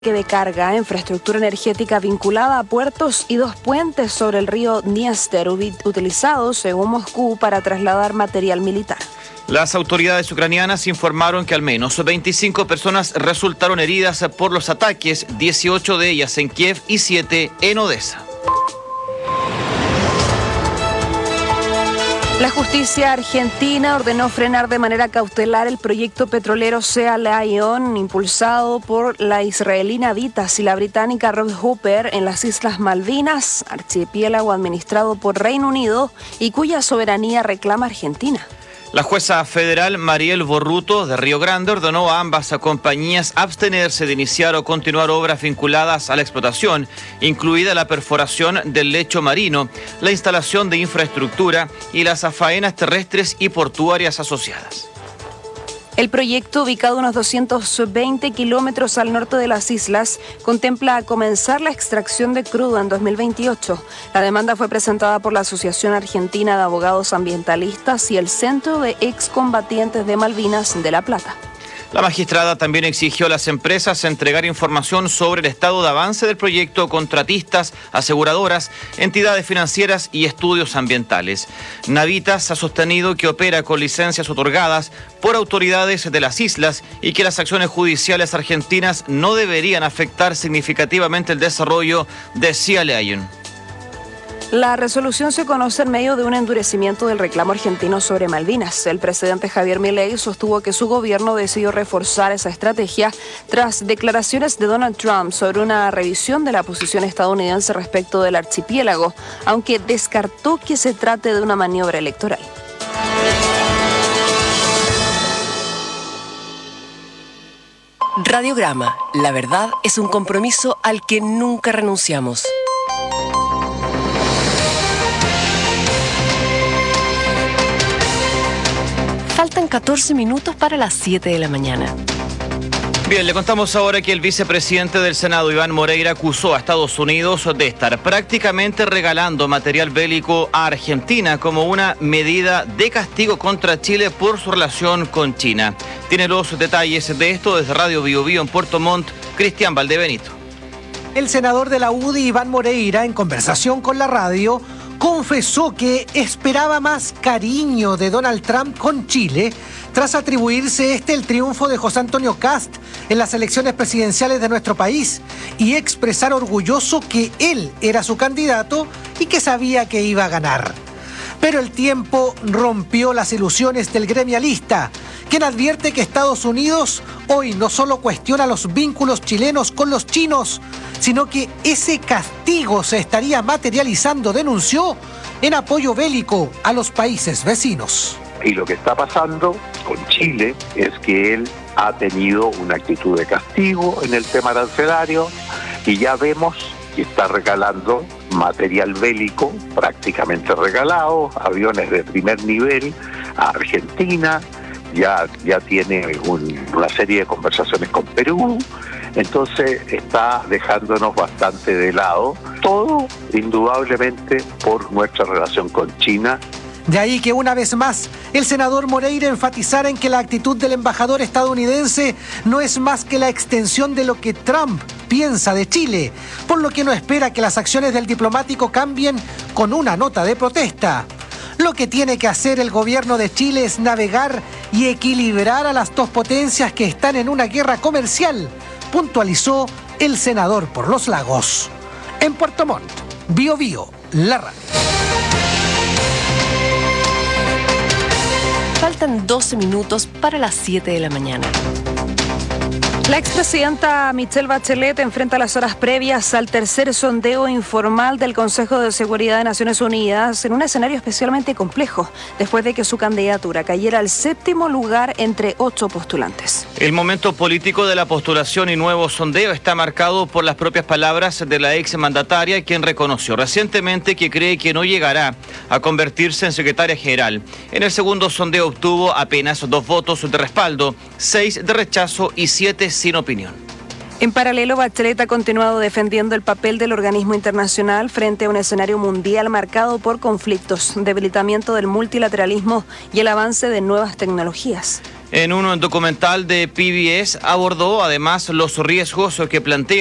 de carga, infraestructura energética vinculada a puertos y 2 puentes sobre el río Dniester, utilizados, según Moscú, para trasladar material militar. Las autoridades ucranianas informaron que al menos 25 personas resultaron heridas por los ataques, 18 de ellas en Kiev y 7 en Odessa. La justicia argentina ordenó frenar de manera cautelar el proyecto petrolero Sea Lion, impulsado por la israelí Navitas y la británica Rob Hooper en las Islas Malvinas, archipiélago administrado por Reino Unido y cuya soberanía reclama Argentina. La jueza federal Mariel Borruto de Río Grande ordenó a ambas compañías abstenerse de iniciar o continuar obras vinculadas a la explotación, incluida la perforación del lecho marino, la instalación de infraestructura y las faenas terrestres y portuarias asociadas. El proyecto, ubicado unos 220 kilómetros al norte de las islas, contempla comenzar la extracción de crudo en 2028. La demanda fue presentada por la Asociación Argentina de Abogados Ambientalistas y el Centro de Excombatientes de Malvinas de La Plata. La magistrada también exigió a las empresas entregar información sobre el estado de avance del proyecto, contratistas, aseguradoras, entidades financieras y estudios ambientales. Navitas ha sostenido que opera con licencias otorgadas por autoridades de las islas y que las acciones judiciales argentinas no deberían afectar significativamente el desarrollo de Sea Lion. La resolución se conoce en medio de un endurecimiento del reclamo argentino sobre Malvinas. El presidente Javier Milei sostuvo que su gobierno decidió reforzar esa estrategia tras declaraciones de Donald Trump sobre una revisión de la posición estadounidense respecto del archipiélago, aunque descartó que se trate de una maniobra electoral. Radiograma. La verdad es un compromiso al que nunca renunciamos. Faltan 14 minutos para las 7 de la mañana. Bien, le contamos ahora que el vicepresidente del Senado, Iván Moreira, acusó a Estados Unidos de estar prácticamente regalando material bélico a Argentina como una medida de castigo contra Chile por su relación con China. Tiene los detalles de esto desde Radio Bio Bio en Puerto Montt, Cristian Valdebenito. El senador de la UDI, Iván Moreira, en conversación con la radio, confesó que esperaba más cariño de Donald Trump con Chile tras atribuirse el triunfo de José Antonio Kast en las elecciones presidenciales de nuestro país y expresar orgulloso que él era su candidato y que sabía que iba a ganar. Pero el tiempo rompió las ilusiones del gremialista, quien advierte que Estados Unidos hoy no solo cuestiona los vínculos chilenos con los chinos, sino que ese castigo se estaría materializando, denunció, en apoyo bélico a los países vecinos. Y lo que está pasando con Chile es que él ha tenido una actitud de castigo en el tema arancelario y ya vemos que está regalando material bélico prácticamente regalado, aviones de primer nivel a Argentina, ya tiene una serie de conversaciones con Perú, entonces está dejándonos bastante de lado, todo indudablemente por nuestra relación con China. De ahí que una vez más el senador Moreira enfatizara en que la actitud del embajador estadounidense no es más que la extensión de lo que Trump piensa de Chile, por lo que no espera que las acciones del diplomático cambien con una nota de protesta. Lo que tiene que hacer el gobierno de Chile es navegar y equilibrar a las dos potencias que están en una guerra comercial, puntualizó el senador por los Lagos. En Puerto Montt, Bio Bio, la radio. Faltan 12 minutos para las 7 de la mañana. La expresidenta Michelle Bachelet enfrenta las horas previas al tercer sondeo informal del Consejo de Seguridad de Naciones Unidas en un escenario especialmente complejo, después de que su candidatura cayera al 7º lugar entre 8 postulantes. El momento político de la postulación y nuevo sondeo está marcado por las propias palabras de la exmandataria, quien reconoció recientemente que cree que no llegará a convertirse en secretaria general. En el segundo sondeo obtuvo apenas 2 votos de respaldo, 6 de rechazo y 7 sin opinión. En paralelo, Bachelet ha continuado defendiendo el papel del organismo internacional frente a un escenario mundial marcado por conflictos, debilitamiento del multilateralismo y el avance de nuevas tecnologías. En un documental de PBS abordó además los riesgos que plantea